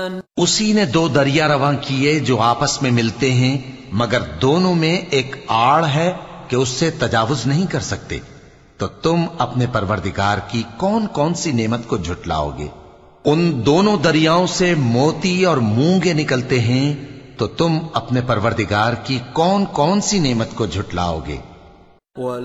उसी ने दो दरिया रवां किए जो आपस में मिलते हैं, मगर दोनों में एक आड़ है कि उससे तजावुज नहीं कर सकते। तो तुम अपने परवरदिगार की कौन कौन सी नेमत को झुटलाओगे? उन दोनों दरियाओं से मोती और मूंगे निकलते हैं, तो तुम अपने परवरदिगार की कौन कौन सी नेमत को झुटलाओगे?